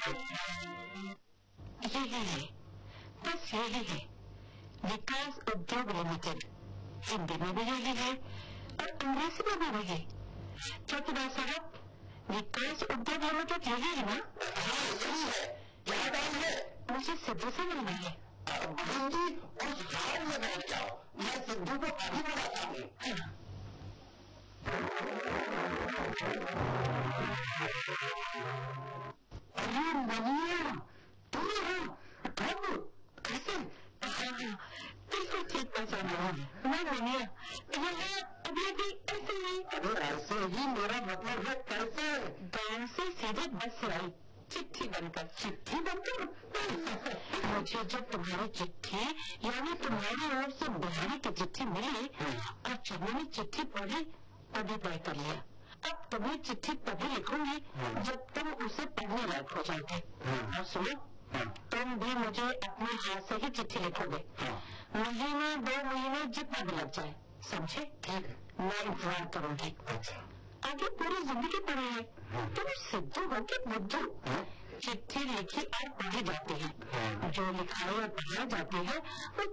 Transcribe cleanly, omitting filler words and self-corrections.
यही है, बस यही है। विकास उद्योग लिमिटेड, हिंदी में भी यही है और अंग्रेजी में भी वही। चौकीदार साहब, विकास उद्योग लिमिटेड यही है ना? क्या नाम है? मुझे सिद्धू से मिलना है। उस हाल में बैठ जाओ, मैं सिद्धू को अभी बुलाता हूँ। अरे मनिया, तुम हो? कब? कैसे? बिल्कुल ठीक पहचाना है। मैं मनिया, यहाँ अभी भी ऐसे ही। अरे ऐसे ही, मेरा मतलब है कैसे? गाँव से सीधे बस से आई, चिट्ठी बनकर। चिट्ठी बनकर? मुझे जब तुम्हारी चिट्ठी यानी तुम्हारी ओर से बिहारी की चिट्ठी मिली और जब मैंने चिट्ठी पढ़ी तभी तय कर लिया, अब तुम्हें चिट्ठी तभी लिखूंगी जब तुम उसे पढ़ने लायक हो जाओगे। और सुनो, तुम भी मुझे अपने हाथ से ही चिट्ठी लिखोगे, महीने 2 महीने जितना भी लग जाए, समझे? ठीक है, मैं इंतजार करूंगी। अच्छा। आगे पूरी जिंदगी पड़ी है, तुम सिद्धू हो के बुद्धू। चिट्ठी लिखी और पढ़ी जाती है, जो लिखाई और पढ़ा जाती है वो